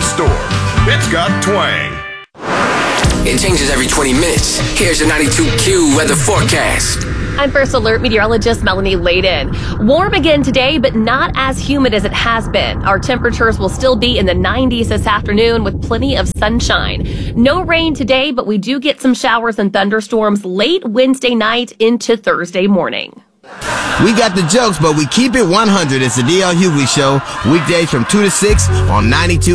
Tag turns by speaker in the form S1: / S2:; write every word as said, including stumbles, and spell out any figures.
S1: store. It's got twang.
S2: It changes every twenty minutes. Here's your ninety-two Q weather forecast.
S3: I'm First Alert meteorologist Melanie Layden. Warm again today, but not as humid as it has been. Our temperatures will still be in the nineties this afternoon with plenty of sunshine. No rain today, but we do get some showers and thunderstorms late Wednesday night into Thursday morning.
S4: We got the jokes, but we keep it one hundred. It's the D L Hughley Show, weekdays from two to six on ninety-two